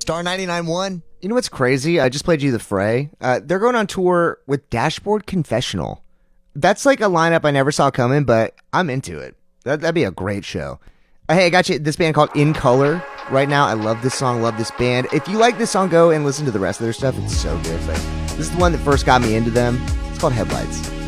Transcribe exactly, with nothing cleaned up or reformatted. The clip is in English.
Star ninety-nine point one. You know what's crazy? I just played you the Fray. Uh, they're going on tour with Dashboard Confessional. That's like a lineup I never saw coming, but I'm into it. That, that'd be a great show. Uh, hey, I got you this band called In Color right now. I love this song, love this band. If you like this song, go and listen to the rest of their stuff. It's so good. But this is the one that first got me into them. It's called Headlights.